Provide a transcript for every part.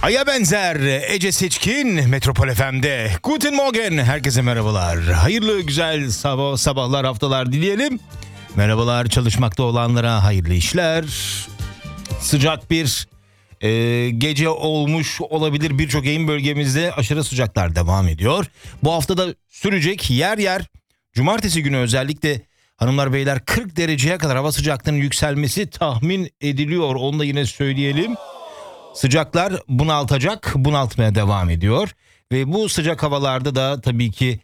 Aya benzer Ece Seçkin Metropol FM'de. Guten Morgen, herkese merhabalar. Hayırlı güzel sabahlar, haftalar dileyelim. Merhabalar, çalışmakta olanlara hayırlı işler. Sıcak bir gece olmuş olabilir, birçok yayın bölgemizde aşırı sıcaklar devam ediyor. Bu haftada sürecek, yer yer cumartesi günü özellikle hanımlar beyler 40 dereceye kadar hava sıcaklığının yükselmesi tahmin ediliyor. Onu da yine söyleyelim. Sıcaklar bunaltmaya devam ediyor. Ve bu sıcak havalarda da tabii ki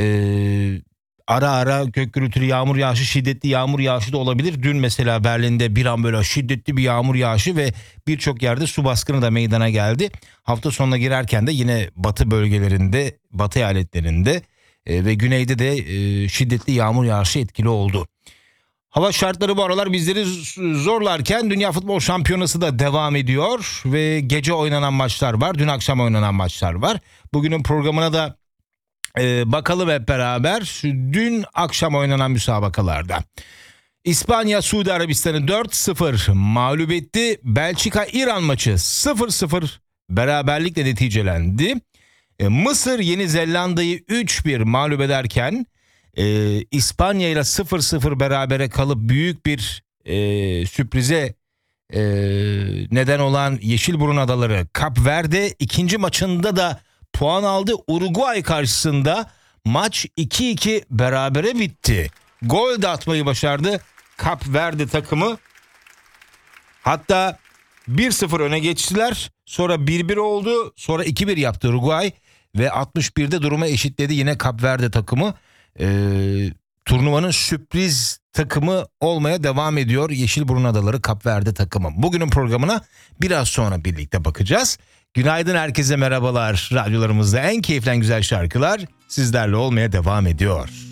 ara ara gök gürültülü yağmur yağışı, şiddetli yağmur yağışı da olabilir. Dün mesela Berlin'de bir an böyle şiddetli bir yağmur yağışı ve birçok yerde su baskını da meydana geldi. Hafta sonuna girerken de yine batı bölgelerinde, batı eyaletlerinde ve güneyde de şiddetli yağmur yağışı etkili oldu. Hava şartları bu aralar bizleri zorlarken Dünya Futbol Şampiyonası da devam ediyor ve gece oynanan maçlar var. Dün akşam oynanan maçlar var. Bugünün programına da bakalım hep beraber. Dün akşam oynanan müsabakalarda İspanya Suudi Arabistan'ı 4-0 mağlup etti. Belçika İran maçı 0-0 beraberlikle neticelendi. Mısır Yeni Zelanda'yı 3-1 mağlup ederken İspanya ile 0-0 berabere kalıp büyük bir sürprize neden olan Yeşilburun Adaları Kap Verde ikinci maçında da puan aldı. Uruguay karşısında maç 2-2 berabere bitti. Gol de atmayı başardı Kap Verde takımı. Hatta 1-0 öne geçtiler. Sonra 1-1 oldu. Sonra 2-1 yaptı Uruguay ve 61'de durumu eşitledi yine Kap Verde takımı. Turnuvanın sürpriz takımı olmaya devam ediyor Yeşilburun Adaları Kap Verde takımı. Bugünün programına biraz sonra birlikte bakacağız. Günaydın, herkese merhabalar. Radyolarımızda en keyifli, en güzel şarkılar sizlerle olmaya devam ediyor.